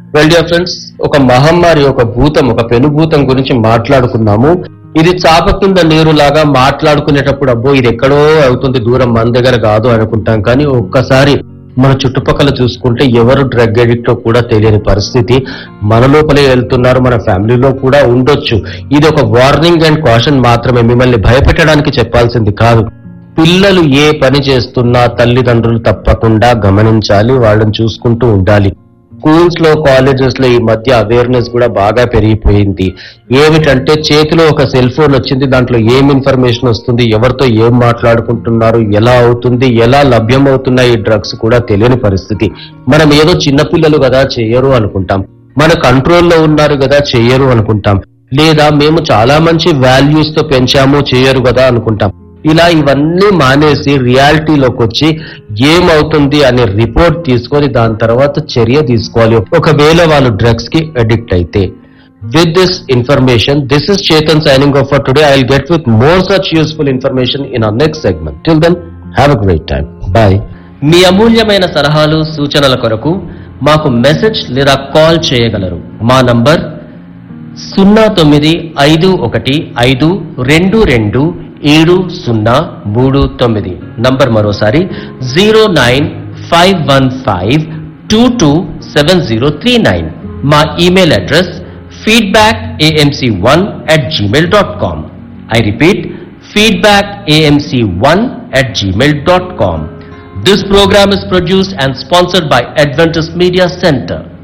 Well dear friends, ఒక మహమ్మారి, ఒక భూతం, ఒక పెనుభూతం గురించి మాట్లాడుకున్నాము. ఇది చాప కింద నీరు లాగా మాట్లాడుకునేటప్పుడు అబ్బో ఇది ఎక్కడో అవుతుంది, దూరం మన దగ్గర కాదు అనుకుంటాం. కానీ ఒక్కసారి మన చుట్టుపక్కల చూసుకుంటే ఎవరు డ్రగ్ అడిక్ట్ కూడా తెలియని పరిస్థితి మన లోపలే వెళ్తున్నారు, మన ఫ్యామిలీలో కూడా ఉండొచ్చు. ఇది ఒక వార్నింగ్ అండ్ కాషన్ మాత్రమే, మిమ్మల్ని భయపెట్టడానికి చెప్పాల్సింది కాదు. పిల్లలు ఏ పని చేస్తున్నా తల్లిదండ్రులు తప్పకుండా గమనించాలి, వాళ్ళని చూసుకుంటూ ఉండాలి. స్కూల్స్ లో, కాలేజెస్ లో ఈ మధ్య అవేర్నెస్ కూడా బాగా పెరిగిపోయింది. ఏమిటంటే చేతిలో ఒక సెల్ ఫోన్ వచ్చింది, దాంట్లో ఏం ఇన్ఫర్మేషన్ వస్తుంది, ఎవరితో ఏం మాట్లాడుకుంటున్నారు, ఎలా అవుతుంది, ఎలా లభ్యమవుతున్నాయి ఈ డ్రగ్స్ కూడా తెలియని పరిస్థితి. మనం ఏదో చిన్నపిల్లలు కదా చెయ్యరు అనుకుంటాం, మన కంట్రోల్లో ఉన్నారు కదా చెయ్యరు అనుకుంటాం, లేదా మేము చాలా మంచి వాల్యూస్ తో పెంచాము చేయరు కదా అనుకుంటాం. ఇలా ఇవన్నీ మానేసి రియాలిటీలోకి వచ్చి ఏమవుతుంది అనే రిపోర్ట్ తీసుకొని దాని తర్వాత చర్య తీసుకోవాలి ఒకవేళ వాళ్ళు డ్రగ్స్ కి అడిక్ట్ అయితే. With this information, this is Chetan signing off for today. I'll get with more such useful information in our next segment. Till then, have a great time. Bye. మీ అమూల్యమైన సలహాలు సూచనల కొరకు మాకు మెసేజ్ లేదా call చేయగలరు. మా number 0951522739. Number మరోసారి 09515227039. మా email address feedbackamc1@gmail.com. I repeat, feedbackamc1@gmail.com. This program is produced and sponsored by Adventist Media Center.